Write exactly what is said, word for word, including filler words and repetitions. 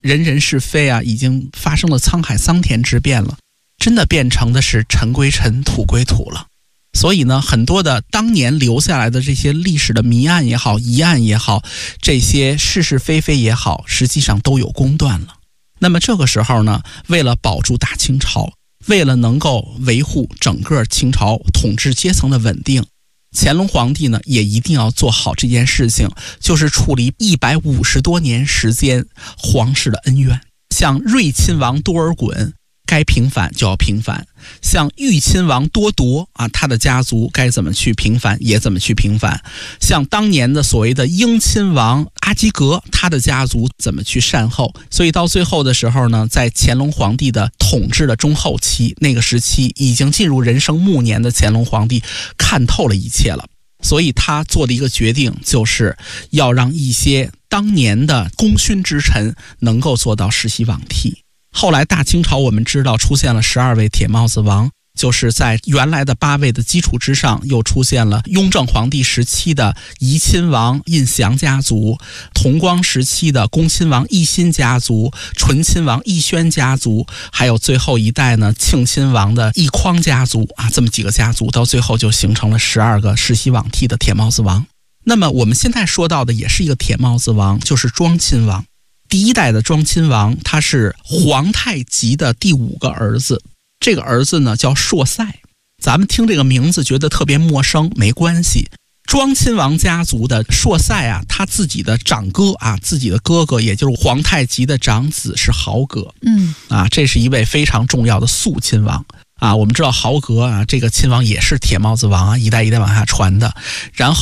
人人是非啊，已经发生了沧海桑田之变了，真的变成的是尘归尘，土归土了。所以呢，很多的当年留下来的这些历史的谜案也好，疑案也好，这些是是非非也好，实际上都有公断了。那么这个时候呢，为了保住大清朝，为了能够维护整个清朝统治阶层的稳定，乾隆皇帝呢也一定要做好这件事情，就是处理一百五十多年时间皇室的恩怨。像睿亲王多尔衮该平反就要平反，像裕亲王多铎啊，他的家族该怎么去平反也怎么去平反，像当年的所谓的英亲王阿基格，他的家族怎么去善后。所以到最后的时候呢，在乾隆皇帝的统治的中后期，那个时期已经进入人生暮年的乾隆皇帝看透了一切了，所以他做的一个决定，就是要让一些当年的功勋之臣能够做到世袭罔替。后来大清朝我们知道出现了十二位铁帽子王，就是在原来的八位的基础之上，又出现了雍正皇帝时期的怡亲王胤祥家族，同光时期的恭亲王奕欣家族，醇亲王奕轩家族，还有最后一代呢庆亲王的奕匡家族啊，这么几个家族到最后就形成了十二个世袭罔替的铁帽子王。那么我们现在说到的也是一个铁帽子王，就是庄亲王。第一代的庄亲王，他是皇太极的第五个儿子，这个儿子呢叫硕塞。咱们听这个名字觉得特别陌生，没关系。庄亲王家族的硕塞啊，他自己的长哥啊，自己的哥哥，也就是皇太极的长子是豪格。嗯，啊，这是一位非常重要的肃亲王啊。我们知道豪格啊，这个亲王也是铁帽子王啊，一代一代往下传的。然后